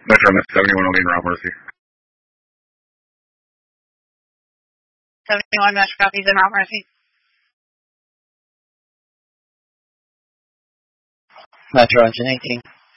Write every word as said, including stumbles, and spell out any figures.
Metro seventy-one oh eight Route Mercy. seventy-one Metro copies in Route Mercy. Metro Engine eighteen.